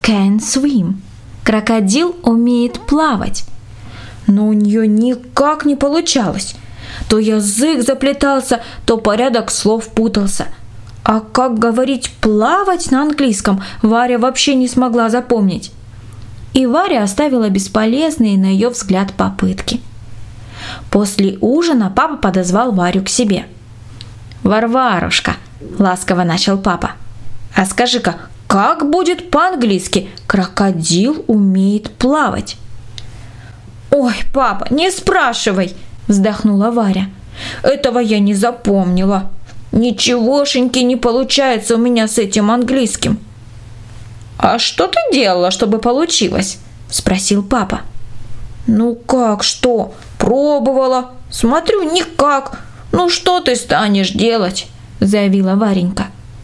can swim. Крокодил умеет плавать. Но у нее никак не получалось. То язык заплетался, то порядок слов путался. А как говорить «плавать» на английском, Варя вообще не смогла запомнить. И Варя оставила бесполезные, на ее взгляд, попытки. После ужина папа подозвал Варю к себе. «Варварушка», – ласково начал папа, – «а скажи-ка, как будет по-английски «крокодил умеет плавать»?» «Ой, папа, не спрашивай», – вздохнула Варя. «Этого я не запомнила. Ничегошеньки не получается у меня с этим английским». «А что ты делала, чтобы получилось?» – спросил папа. «Ну как что? Пробовала. Смотрю, никак. Ну что ты станешь делать?» – заявила Варенька.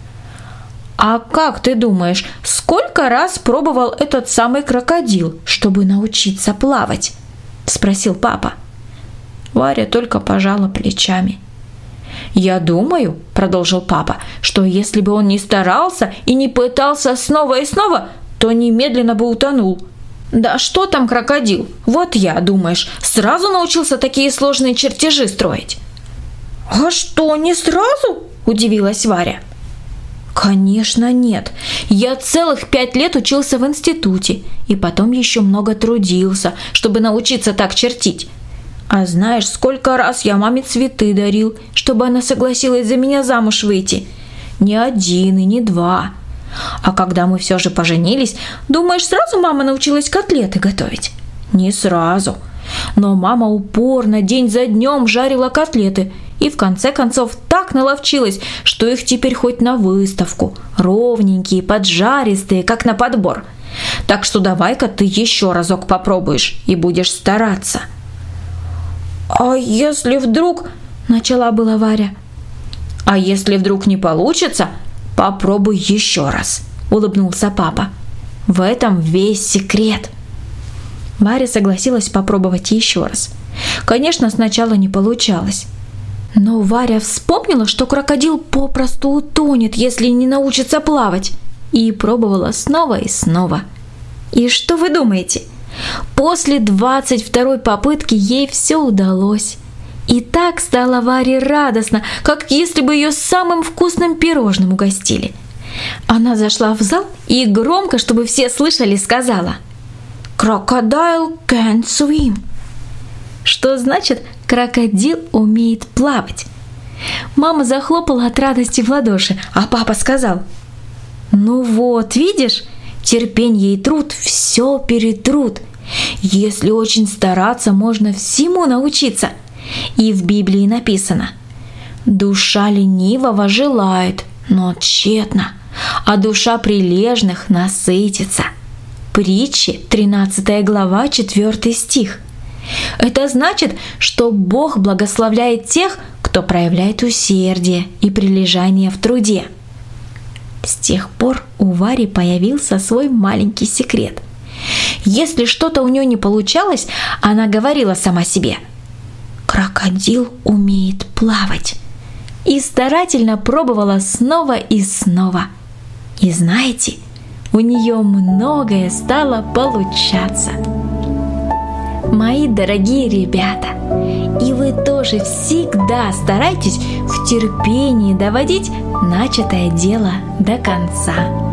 «А как ты думаешь, сколько раз пробовал этот самый крокодил, чтобы научиться плавать?» – спросил папа. Варя только пожала плечами. «Я думаю, – продолжил папа, – что если бы он не старался и не пытался снова и снова, то немедленно бы утонул. Да что там крокодил? Вот я, думаешь, сразу научился такие сложные чертежи строить?» «А что, не сразу?» – удивилась Варя. «Конечно нет. Я целых 5 лет учился в институте и потом еще много трудился, чтобы научиться так чертить. А знаешь, сколько раз я маме цветы дарил, чтобы она согласилась за меня замуж выйти? Не 1 и не 2. А когда мы все же поженились, думаешь, сразу мама научилась котлеты готовить? Не сразу. Но мама упорно день за днем жарила котлеты и в конце концов так наловчилась, что их теперь хоть на выставку. Ровненькие, поджаристые, как на подбор. Так что давай-ка ты еще разок попробуешь и будешь стараться». «А если вдруг...» – начала была Варя. «А если вдруг не получится, попробуй еще раз», – улыбнулся папа. «В этом весь секрет». Варя согласилась попробовать еще раз. Конечно, сначала не получалось. Но Варя вспомнила, что крокодил попросту утонет, если не научится плавать, и пробовала снова и снова. И что вы думаете? После 22-й попытки ей все удалось. И так стало Варе радостно, как если бы ее самым вкусным пирожным угостили. Она зашла в зал и громко, чтобы все слышали, сказала: «Crocodile can swim», что значит «крокодил умеет плавать». Мама захлопала от радости в ладоши, а папа сказал: «Ну вот, видишь, терпение и труд все перетрут. Если очень стараться, можно всему научиться. И в Библии написано: душа ленивого желает, но тщетно, а душа прилежных насытится». Притчи, 13 глава, 4 стих. Это значит, что Бог благословляет тех, кто проявляет усердие и прилежание в труде. С тех пор у Вари появился свой маленький секрет. Если что-то у нее не получалось, она говорила сама себе: «Крокодил умеет плавать», и старательно пробовала снова и снова. И знаете, у нее многое стало получаться. Мои дорогие ребята, и вы тоже всегда старайтесь в терпении доводить начатое дело до конца.